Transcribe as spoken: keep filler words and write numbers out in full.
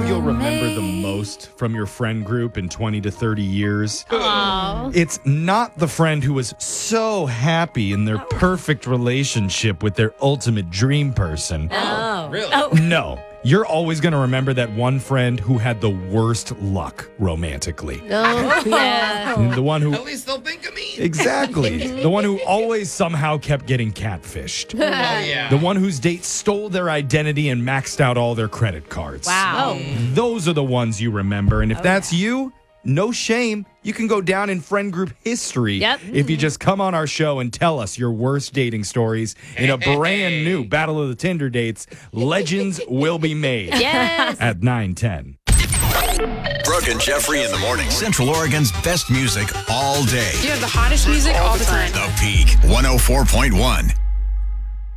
you'll remember the most from your friend group in twenty to thirty years? Aww. It's not the friend who was so happy in their perfect relationship with their ultimate dream person. Oh. Really? Oh. No. You're always going to remember that one friend who had the worst luck romantically. Oh, yeah. The one who... At least they'll think of me. Exactly. The one who always somehow kept getting catfished. Oh, yeah. The one whose date stole their identity and maxed out all their credit cards. Wow. Those are the ones you remember. And if that's you, no shame. You can go down in friend group history Yep. if you just come on our show and tell us your worst dating stories in a brand new Battle of the Tinder Dates. Legends will be made Yes. at nine ten. Brooke and Jeffrey in the morning. Central Oregon's best music all day. You have the hottest music all the time. The Peak one oh four point one.